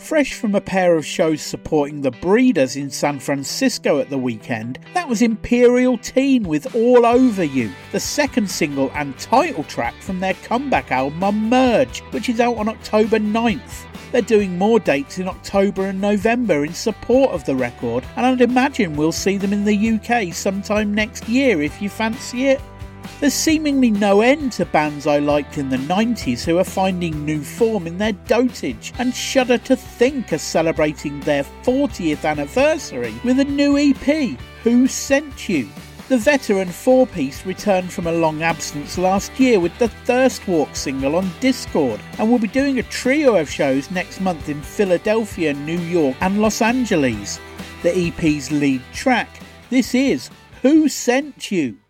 Fresh from a pair of shows supporting the Breeders in San Francisco at the weekend, that was Imperial Teen with All Over You, the second single and title track from their comeback album Merge, which is out on October 9th. They're doing more dates in October and November in support of the record, and I'd imagine we'll see them in the UK sometime next year if you fancy it. There's seemingly no end to bands I liked in the 90s who are finding new form in their dotage, and shudder to think are celebrating their 40th anniversary with a new EP, Who Sent You? The veteran four-piece returned from a long absence last year with the Thirst Walk single on Discord, and will be doing a trio of shows next month in Philadelphia, New York and Los Angeles. The EP's lead track, this is Who Sent You?